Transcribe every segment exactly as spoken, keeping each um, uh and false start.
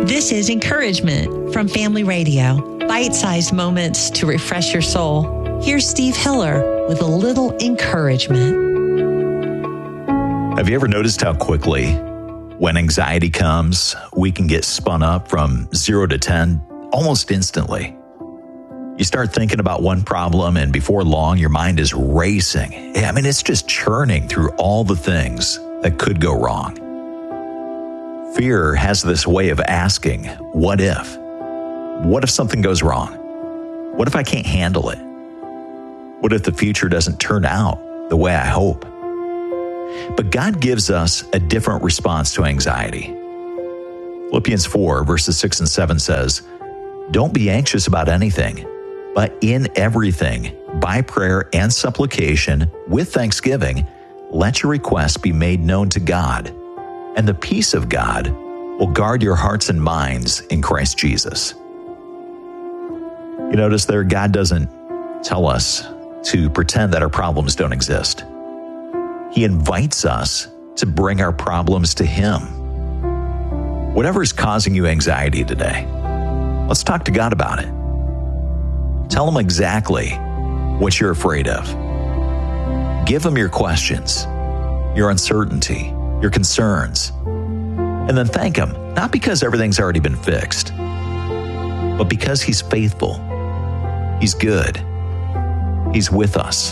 This is Encouragement from Family Radio. Bite-sized moments to refresh your soul. Here's Steve Hiller with a little encouragement. Have you ever noticed how quickly, when anxiety comes, we can get spun up from zero to ten almost instantly? You start thinking about one problem, and before long, your mind is racing. I mean, it's just churning through all the things that could go wrong. Fear has this way of asking, what if? What if something goes wrong? What if I can't handle it? What if the future doesn't turn out the way I hope? But God gives us a different response to anxiety. Philippians four, verses six and seven says, "Don't be anxious about anything, but in everything, by prayer and supplication, with thanksgiving, let your requests be made known to God, and the peace of God will guard your hearts and minds in Christ Jesus." You notice there, God doesn't tell us to pretend that our problems don't exist. He invites us to bring our problems to Him. Whatever is causing you anxiety today, let's talk to God about it. Tell Him exactly what you're afraid of. Give Him your questions, your uncertainty, your concerns, and then thank Him, not because everything's already been fixed, but because He's faithful, He's good, He's with us.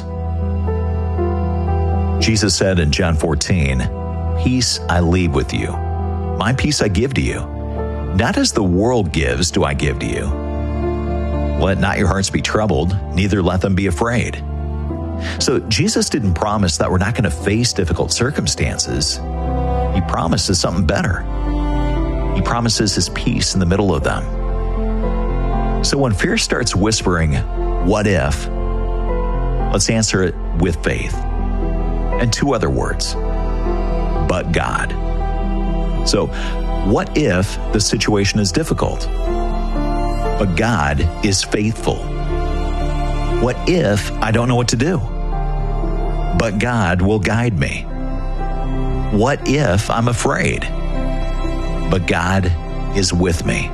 Jesus said in John fourteen, "Peace I leave with you. My peace I give to you. Not as the world gives do I give to you. Let not your hearts be troubled, neither let them be afraid." So Jesus didn't promise that we're not going to face difficult circumstances. He promises something better. He promises His peace in the middle of them. So when fear starts whispering, "What if?" let's answer it with faith. And two other words, but God. So, what if the situation is difficult? But God is faithful. What if I don't know what to do? But God will guide me. What if I'm afraid? But God is with me.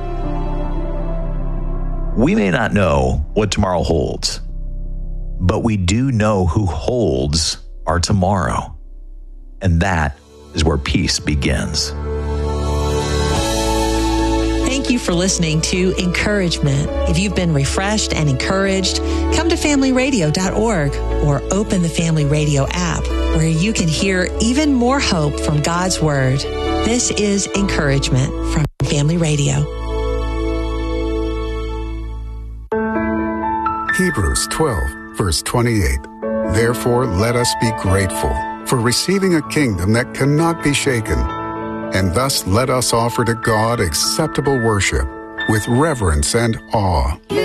We may not know what tomorrow holds, but we do know who holds our tomorrow. And that is where peace begins. Thank you for listening to Encouragement. If you've been refreshed and encouraged, come to family radio dot org or open the Family Radio app, where you can hear even more hope from God's Word. This is Encouragement from Family Radio. Hebrews twelve, verse twenty-eight. Therefore, let us be grateful for receiving a kingdom that cannot be shaken. And thus let us offer to God acceptable worship with reverence and awe.